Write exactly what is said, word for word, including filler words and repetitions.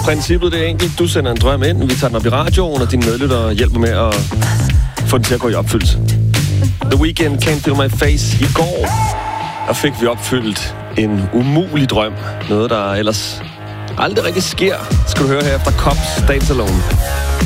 Princippet det er enkelt. Du sender en drøm ind, vi tager den op i radioen, og dine medlyttere hjælper med at få den til at gå i opfyldelse. The Weeknd, Can't Feel My Face. I går der fik vi opfyldt en umulig drøm. Noget, der ellers aldrig rigtig sker. Skal du høre her efter Cops, Dance Alone.